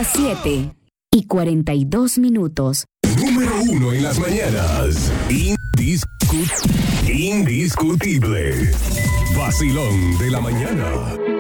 7:42. Número 1 en las mañanas. Indiscutible. Vacilón de la mañana.